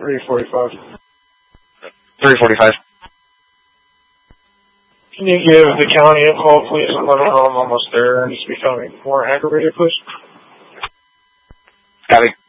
345. 345. Can you give the county a call, please, and let them know I'm almost there and it's becoming more aggravated, please? Copy.